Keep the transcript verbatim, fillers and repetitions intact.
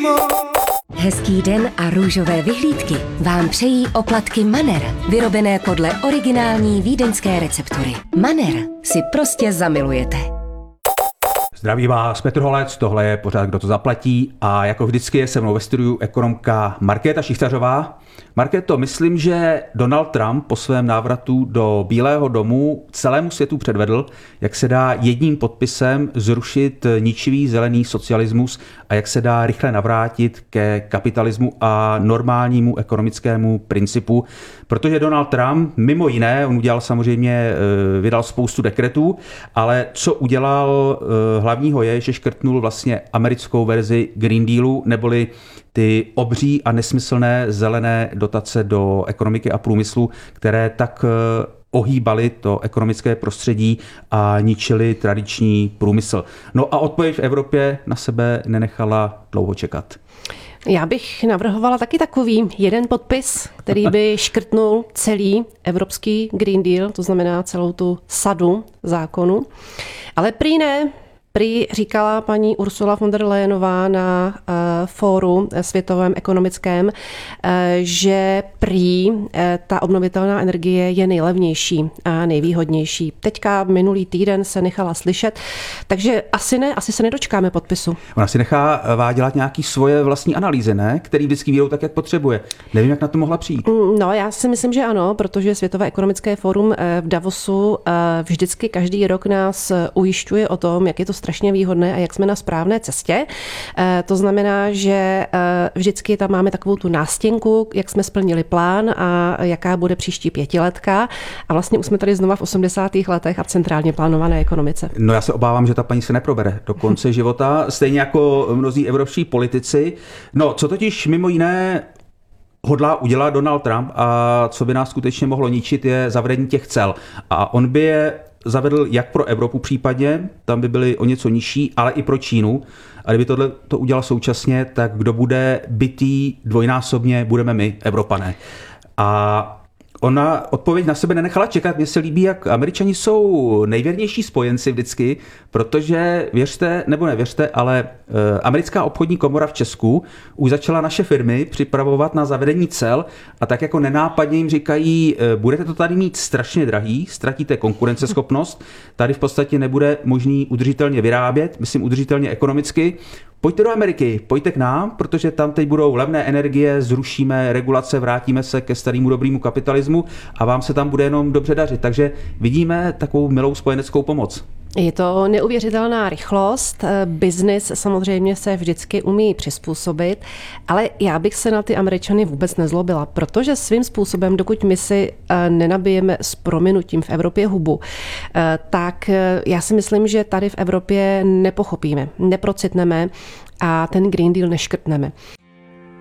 mimo. Hezký den a růžové vyhlídky vám přejí oplatky Manner, vyrobené podle originální vídeňské receptury. Manner si prostě zamilujete. Zdraví vás Petr Holec, tohle je pořád Kdo to zaplatí a jako vždycky je se mnou ve studiu ekonomka Markéta Šichtařová. Markéto, myslím, že Donald Trump po svém návratu do Bílého domu celému světu předvedl, jak se dá jedním podpisem zrušit ničivý zelený socialismus a jak se dá rychle navrátit ke kapitalismu a normálnímu ekonomickému principu, protože Donald Trump, mimo jiné, on udělal samozřejmě, vydal spoustu dekretů, ale co udělal hlavního je, že škrtnul vlastně americkou verzi Green Dealu, neboli ty obří a nesmyslné zelené dotace do ekonomiky a průmyslu, které tak ohýbaly to ekonomické prostředí a ničily tradiční průmysl. No a odpověď v Evropě na sebe nenechala dlouho čekat. Já bych navrhovala taky takový jeden podpis, který by škrtnul celý evropský Green Deal, to znamená celou tu sadu zákonů. Ale prý ne. Prý říkala paní Ursula von der Leyenová na uh, fóru světovém ekonomickém, uh, že prý uh, ta obnovitelná energie je nejlevnější a nejvýhodnější. Teďka minulý týden se nechala slyšet, takže asi ne, asi se nedočkáme podpisu. Ona si nechá dělat nějaký svoje vlastní analýzy, ne? Který vždycky vědou tak, jak potřebuje. Nevím, jak na to mohla přijít. No, já si myslím, že ano, protože Světové ekonomické fórum v Davosu vždycky každý rok nás ujišťuje o tom, jak je to strašně výhodné a jak jsme na správné cestě. To znamená, že vždycky tam máme takovou tu nástěnku, jak jsme splnili plán a jaká bude příští pětiletka. A vlastně už jsme tady znova v osmdesátých letech a v centrálně plánované ekonomice. No já se obávám, že ta paní se neprobere do konce života, stejně jako mnozí evropští politici. No, co totiž mimo jiné hodlá udělat Donald Trump a co by nás skutečně mohlo ničit, je zavedení těch cel. A on by je zavedl jak pro Evropu případně, tam by byly o něco nižší, ale i pro Čínu. A kdyby tohle to udělal současně, tak kdo bude bitý dvojnásobně, budeme my, Evropané. A ona odpověď na sebe nenechala čekat. Mně se líbí, jak Američani jsou nejvěrnější spojenci vždycky, protože věřte nebo nevěřte, ale americká obchodní komora v Česku už začala naše firmy připravovat na zavedení cel a tak jako nenápadně jim říkají, budete to tady mít strašně drahý, ztratíte konkurenceschopnost, tady v podstatě nebude možný udržitelně vyrábět, myslím udržitelně ekonomicky. Pojďte do Ameriky, pojďte k nám, protože tam teď budou levné energie, zrušíme regulace, vrátíme se ke starému dobrému kapitalismu a vám se tam bude jenom dobře dařit. Takže vidíme takovou milou spojeneckou pomoc. Je to neuvěřitelná rychlost. Biznis samozřejmě se vždycky umí přizpůsobit, ale já bych se na ty Američany vůbec nezlobila, protože svým způsobem, dokud my si nenabijeme s prominutím v Evropě hubu, tak já si myslím, že tady v Evropě nepochopíme, neprocitneme a ten Green Deal neškrtneme.